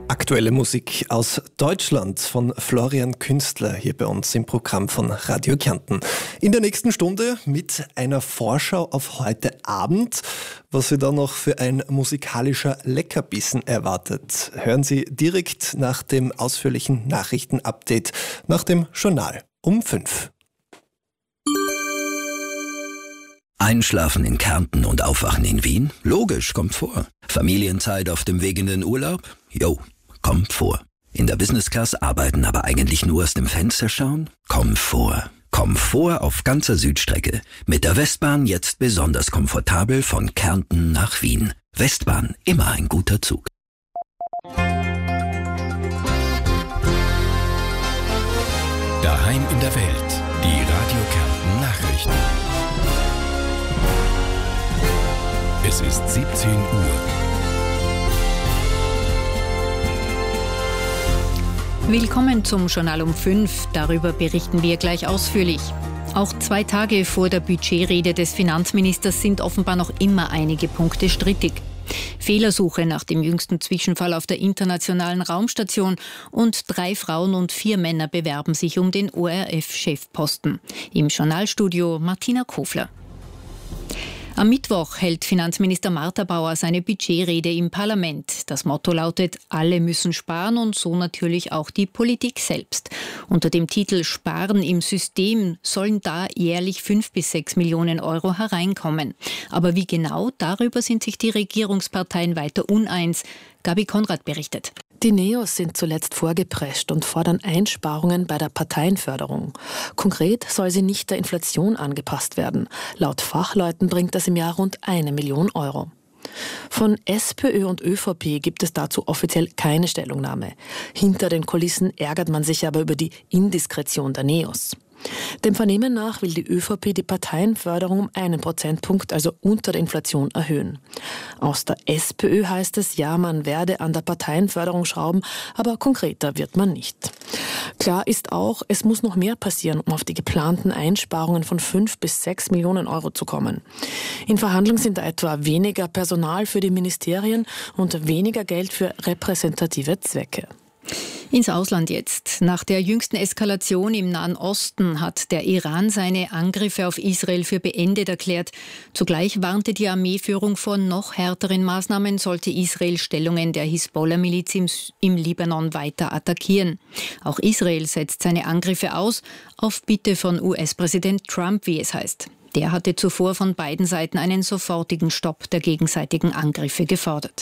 Aktuelle Musik aus Deutschland von Florian Künstler hier bei uns im Programm von Radio Kärnten. In der nächsten Stunde mit einer Vorschau auf heute Abend, was Sie da noch für ein musikalischer Leckerbissen erwartet. Hören Sie direkt nach dem ausführlichen Nachrichtenupdate, nach dem Journal um 5. Einschlafen in Kärnten und Aufwachen in Wien? Logisch, kommt vor. Familienzeit auf dem Weg in den Urlaub? Jo, kommt vor. In der Business Class arbeiten, aber eigentlich nur aus dem Fenster schauen? Komfort. Komfort auf ganzer Südstrecke. Mit der Westbahn jetzt besonders komfortabel von Kärnten nach Wien. Westbahn, immer ein guter Zug. Daheim in der Welt. Die Radio Kärnten Nachrichten. Es ist 17 Uhr. Willkommen zum Journal um 5. Darüber berichten wir gleich ausführlich. Auch 2 Tage vor der Budgetrede des Finanzministers sind offenbar noch immer einige Punkte strittig. Fehlersuche nach dem jüngsten Zwischenfall auf der internationalen Raumstation und 3 Frauen und 4 Männer bewerben sich um den ORF-Chefposten. Im Journalstudio Martina Kofler. Am Mittwoch hält Finanzminister Martha Bauer seine Budgetrede im Parlament. Das Motto lautet, alle müssen sparen und so natürlich auch die Politik selbst. Unter dem Titel Sparen im System sollen da jährlich 5 bis 6 Millionen Euro hereinkommen. Aber wie genau, darüber sind sich die Regierungsparteien weiter uneins. Gabi Konrad berichtet. Die Neos sind zuletzt vorgeprescht und fordern Einsparungen bei der Parteienförderung. Konkret soll sie nicht der Inflation angepasst werden. Laut Fachleuten bringt das im Jahr rund 1 Million Euro. Von SPÖ und ÖVP gibt es dazu offiziell keine Stellungnahme. Hinter den Kulissen ärgert man sich aber über die Indiskretion der Neos. Dem Vernehmen nach will die ÖVP die Parteienförderung um 1 Prozentpunkt, also unter der Inflation, erhöhen. Aus der SPÖ heißt es, ja, man werde an der Parteienförderung schrauben, aber konkreter wird man nicht. Klar ist auch, es muss noch mehr passieren, um auf die geplanten Einsparungen von 5 bis 6 Millionen Euro zu kommen. In Verhandlungen sind da etwa weniger Personal für die Ministerien und weniger Geld für repräsentative Zwecke. Ins Ausland jetzt. Nach der jüngsten Eskalation im Nahen Osten hat der Iran seine Angriffe auf Israel für beendet erklärt. Zugleich warnte die Armeeführung vor noch härteren Maßnahmen, sollte Israel Stellungen der Hisbollah-Miliz im Libanon weiter attackieren. Auch Israel setzt seine Angriffe aus, auf Bitte von US-Präsident Trump, wie es heißt. Der hatte zuvor von beiden Seiten einen sofortigen Stopp der gegenseitigen Angriffe gefordert.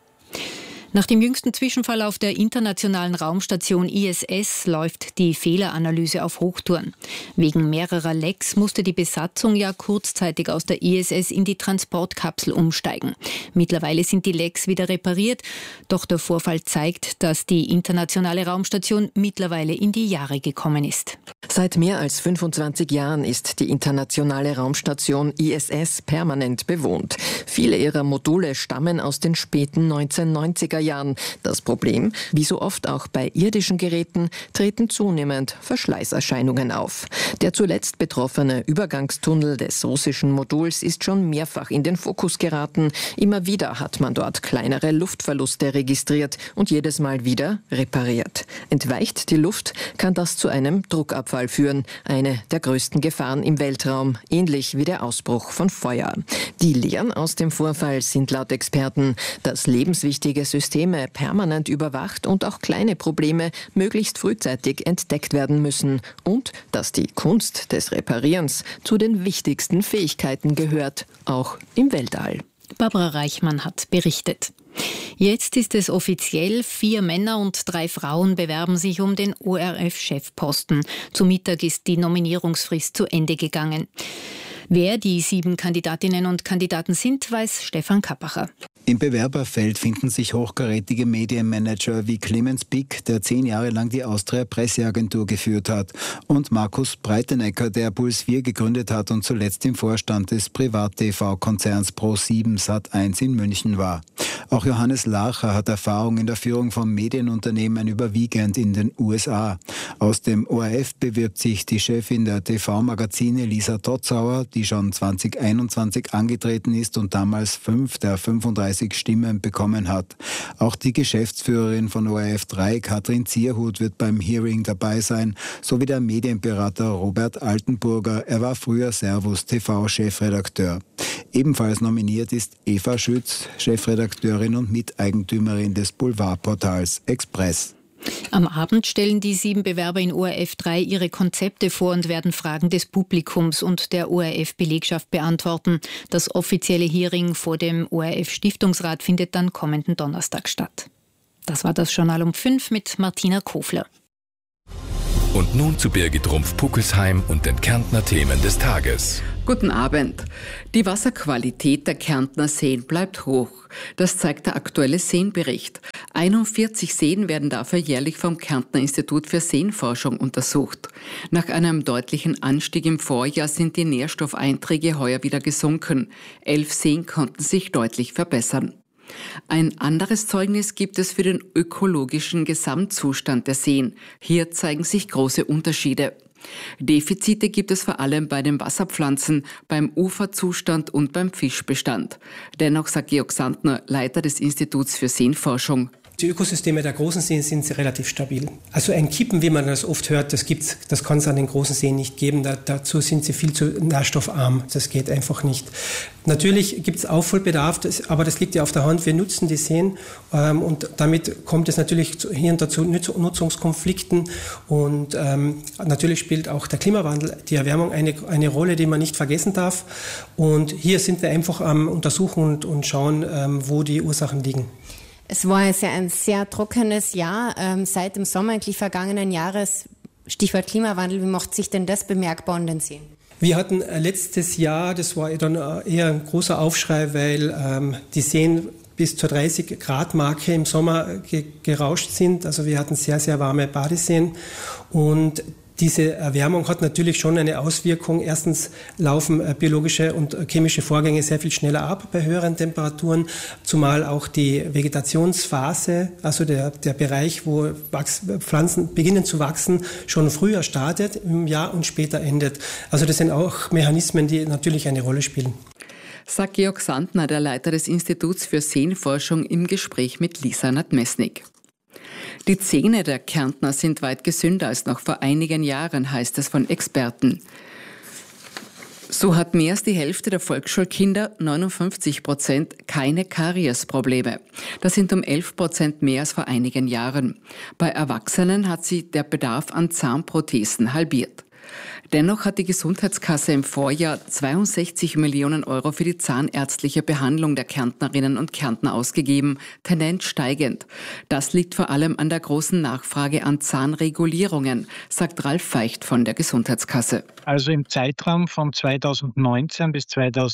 Nach dem jüngsten Zwischenfall auf der internationalen Raumstation ISS läuft die Fehleranalyse auf Hochtouren. Wegen mehrerer Lecks musste die Besatzung ja kurzzeitig aus der ISS in die Transportkapsel umsteigen. Mittlerweile sind die Lecks wieder repariert, doch der Vorfall zeigt, dass die internationale Raumstation mittlerweile in die Jahre gekommen ist. Seit mehr als 25 Jahren ist die internationale Raumstation ISS permanent bewohnt. Viele ihrer Module stammen aus den späten 1990er Jahren. Das Problem, wie so oft auch bei irdischen Geräten, treten zunehmend Verschleißerscheinungen auf. Der zuletzt betroffene Übergangstunnel des russischen Moduls ist schon mehrfach in den Fokus geraten. Immer wieder hat man dort kleinere Luftverluste registriert und jedes Mal wieder repariert. Entweicht die Luft, kann das zu einem Druckabfall führen, eine der größten Gefahren im Weltraum, ähnlich wie der Ausbruch von Feuer. Die Lehren aus dem Vorfall sind laut Experten, dass lebenswichtige Systeme permanent überwacht und auch kleine Probleme möglichst frühzeitig entdeckt werden müssen und dass die Kunst des Reparierens zu den wichtigsten Fähigkeiten gehört, auch im Weltall. Barbara Reichmann hat berichtet. Jetzt ist es offiziell, 4 Männer und 3 Frauen bewerben sich um den ORF-Chefposten. Zu Mittag ist die Nominierungsfrist zu Ende gegangen. Wer die 7 Kandidatinnen und Kandidaten sind, weiß Stefan Kappacher. Im Bewerberfeld finden sich hochkarätige Medienmanager wie Clemens Pick, der 10 Jahre lang die Austria Presseagentur geführt hat, und Markus Breitenecker, der Puls 4 gegründet hat und zuletzt im Vorstand des Privat-TV-Konzerns Pro7 Sat1 in München war. Auch Johannes Larcher hat Erfahrung in der Führung von Medienunternehmen überwiegend in den USA. Aus dem ORF bewirbt sich die Chefin der TV-Magazine Lisa Totzauer, die schon 2021 angetreten ist und damals 5 der 35 32 Stimmen bekommen hat. Auch die Geschäftsführerin von ORF3, Katrin Zierhut, wird beim Hearing dabei sein, sowie der Medienberater Robert Altenburger. Er war früher Servus TV-Chefredakteur. Ebenfalls nominiert ist Eva Schütz, Chefredakteurin und Miteigentümerin des Boulevardportals Express. Am Abend stellen die 7 Bewerber in ORF3 ihre Konzepte vor und werden Fragen des Publikums und der ORF-Belegschaft beantworten. Das offizielle Hearing vor dem ORF-Stiftungsrat findet dann kommenden Donnerstag statt. Das war das Journal um 5 mit Martina Kofler. Und nun zu Birgit Rumpf-Puckelsheim und den Kärntner Themen des Tages. Guten Abend. Die Wasserqualität der Kärntner Seen bleibt hoch. Das zeigt der aktuelle Seenbericht. 41 Seen werden dafür jährlich vom Kärntner Institut für Seenforschung untersucht. Nach einem deutlichen Anstieg im Vorjahr sind die Nährstoffeinträge heuer wieder gesunken. 11 Seen konnten sich deutlich verbessern. Ein anderes Zeugnis gibt es für den ökologischen Gesamtzustand der Seen. Hier zeigen sich große Unterschiede. Defizite gibt es vor allem bei den Wasserpflanzen, beim Uferzustand und beim Fischbestand. Dennoch sagt Georg Sandner, Leiter des Instituts für Seenforschung: Die Ökosysteme der großen Seen sind relativ stabil. Also ein Kippen, wie man das oft hört, das kann es an den großen Seen nicht geben. Dazu sind sie viel zu nährstoffarm. Das geht einfach nicht. Natürlich gibt es Aufholbedarf, aber das liegt ja auf der Hand. Wir nutzen die Seen und damit kommt es natürlich hier und da zu Nutzungskonflikten. Und natürlich spielt auch der Klimawandel, die Erwärmung eine Rolle, die man nicht vergessen darf. Und hier sind wir einfach am Untersuchen und schauen, wo die Ursachen liegen. Es war ein sehr trockenes Jahr seit dem Sommer eigentlich vergangenen Jahres. Stichwort Klimawandel, wie macht sich denn das bemerkbar an den Seen? Wir hatten letztes Jahr, das war dann eher ein großer Aufschrei, weil die Seen bis zur 30-Grad-Marke im Sommer gerauscht sind. Also wir hatten sehr, sehr warme Badeseen und diese Erwärmung hat natürlich schon eine Auswirkung. Erstens laufen biologische und chemische Vorgänge sehr viel schneller ab bei höheren Temperaturen, zumal auch die Vegetationsphase, also der Bereich, wo Pflanzen beginnen zu wachsen, schon früher startet im Jahr und später endet. Also das sind auch Mechanismen, die natürlich eine Rolle spielen. Sagt Georg Sandner, der Leiter des Instituts für Seenforschung, im Gespräch mit Lisa Nadmesnik. Die Zähne der Kärntner sind weit gesünder als noch vor einigen Jahren, heißt es von Experten. So hat mehr als die Hälfte der Volksschulkinder, 59%, keine Kariesprobleme. Das sind um 11% mehr als vor einigen Jahren. Bei Erwachsenen hat sich der Bedarf an Zahnprothesen halbiert. Dennoch hat die Gesundheitskasse im Vorjahr 62 Millionen Euro für die zahnärztliche Behandlung der Kärntnerinnen und Kärntner ausgegeben, Tendenz steigend. Das liegt vor allem an der großen Nachfrage an Zahnregulierungen, sagt Ralf Feicht von der Gesundheitskasse. Also im Zeitraum von 2019 bis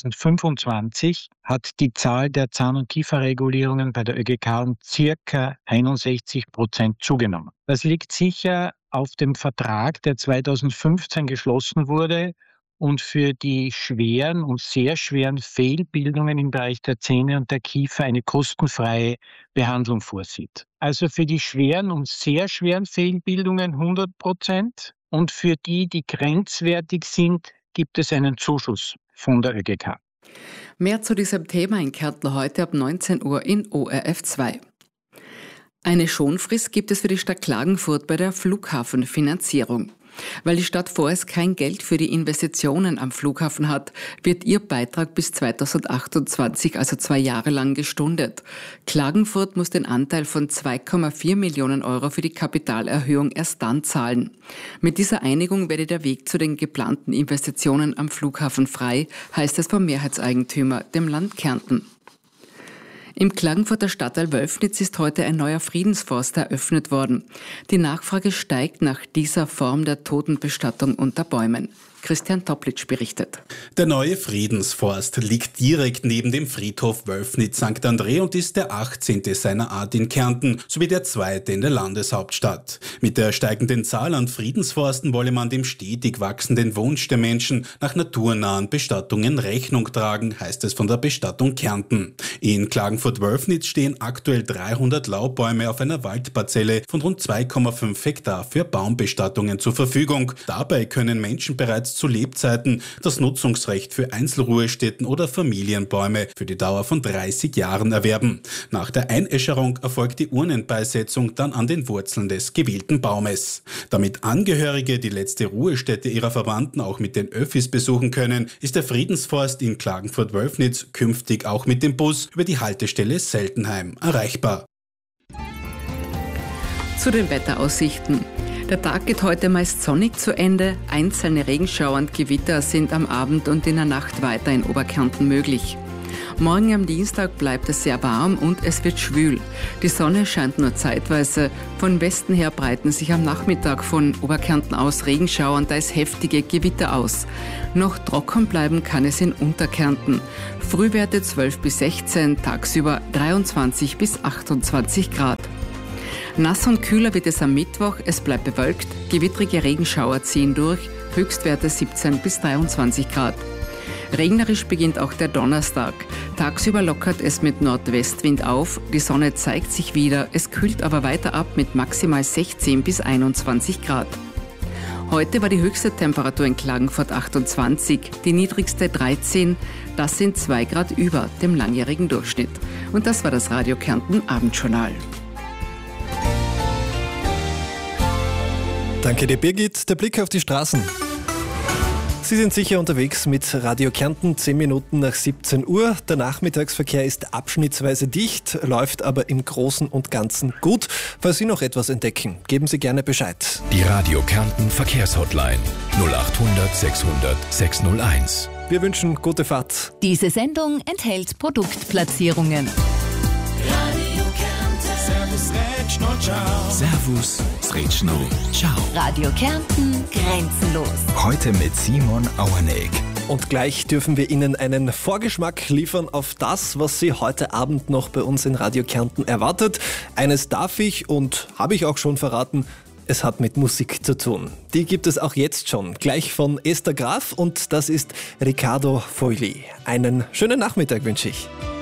2025 hat die Zahl der Zahn- und Kieferregulierungen bei der ÖGK um ca. 61% zugenommen. Das liegt sicher auf dem Vertrag, der 2015 geschlossen wurde und für die schweren und sehr schweren Fehlbildungen im Bereich der Zähne und der Kiefer eine kostenfreie Behandlung vorsieht. Also für die schweren und sehr schweren Fehlbildungen 100% und für die, die grenzwertig sind, gibt es einen Zuschuss von der ÖGK. Mehr zu diesem Thema in Kärnten heute ab 19 Uhr in ORF2. Eine Schonfrist gibt es für die Stadt Klagenfurt bei der Flughafenfinanzierung. Weil die Stadt vorerst kein Geld für die Investitionen am Flughafen hat, wird ihr Beitrag bis 2028, also 2 Jahre lang, gestundet. Klagenfurt muss den Anteil von 2,4 Millionen Euro für die Kapitalerhöhung erst dann zahlen. Mit dieser Einigung werde der Weg zu den geplanten Investitionen am Flughafen frei, heißt es vom Mehrheitseigentümer, dem Land Kärnten. Im Klagenfurter Stadtteil Wölfnitz ist heute ein neuer Friedensforst eröffnet worden. Die Nachfrage steigt nach dieser Form der Totenbestattung unter Bäumen. Christian Toplitsch berichtet. Der neue Friedensforst liegt direkt neben dem Friedhof Wölfnitz-St. André und ist der 18. seiner Art in Kärnten sowie der 2. in der Landeshauptstadt. Mit der steigenden Zahl an Friedensforsten wolle man dem stetig wachsenden Wunsch der Menschen nach naturnahen Bestattungen Rechnung tragen, heißt es von der Bestattung Kärnten. In Klagenfurt-Wölfnitz stehen aktuell 300 Laubbäume auf einer Waldparzelle von rund 2,5 Hektar für Baumbestattungen zur Verfügung. Dabei können Menschen bereits erst zu Lebzeiten das Nutzungsrecht für Einzelruhestätten oder Familienbäume für die Dauer von 30 Jahren erwerben. Nach der Einäscherung erfolgt die Urnenbeisetzung dann an den Wurzeln des gewählten Baumes. Damit Angehörige die letzte Ruhestätte ihrer Verwandten auch mit den Öffis besuchen können, ist der Friedensforst in Klagenfurt-Wölfnitz künftig auch mit dem Bus über die Haltestelle Seltenheim erreichbar. Zu den Wetteraussichten. Der Tag geht heute meist sonnig zu Ende. Einzelne Regenschauer und Gewitter sind am Abend und in der Nacht weiter in Oberkärnten möglich. Morgen am Dienstag bleibt es sehr warm und es wird schwül. Die Sonne scheint nur zeitweise. Von Westen her breiten sich am Nachmittag von Oberkärnten aus Regenschauer und teils heftige Gewitter aus. Noch trocken bleiben kann es in Unterkärnten. Frühwerte 12 bis 16, tagsüber 23 bis 28 Grad. Nass und kühler wird es am Mittwoch, es bleibt bewölkt, gewittrige Regenschauer ziehen durch, Höchstwerte 17 bis 23 Grad. Regnerisch beginnt auch der Donnerstag. Tagsüber lockert es mit Nordwestwind auf, die Sonne zeigt sich wieder, es kühlt aber weiter ab mit maximal 16 bis 21 Grad. Heute war die höchste Temperatur in Klagenfurt 28, die niedrigste 13, das sind 2 Grad über dem langjährigen Durchschnitt. Und das war das Radio Kärnten Abendjournal. Danke dir, Birgit. Der Blick auf die Straßen. Sie sind sicher unterwegs mit Radio Kärnten, 10 Minuten nach 17 Uhr. Der Nachmittagsverkehr ist abschnittsweise dicht, läuft aber im Großen und Ganzen gut. Falls Sie noch etwas entdecken, geben Sie gerne Bescheid. Die Radio Kärnten Verkehrshotline 0800 600 601. Wir wünschen gute Fahrt. Diese Sendung enthält Produktplatzierungen. Servus, Sretschno, ciao. Radio Kärnten, grenzenlos. Heute mit Simon Auerneck. Und gleich dürfen wir Ihnen einen Vorgeschmack liefern auf das, was Sie heute Abend noch bei uns in Radio Kärnten erwartet. Eines darf ich und habe ich auch schon verraten, es hat mit Musik zu tun. Die gibt es auch jetzt schon, gleich von Esther Graf und das ist Riccardo Fogli. Einen schönen Nachmittag wünsche ich.